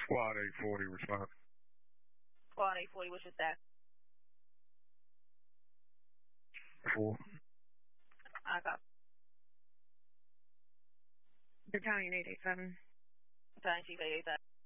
Squad 840 response. Squad 840, what's your status? 4. I got Battalion 887. Battalion Chief 887.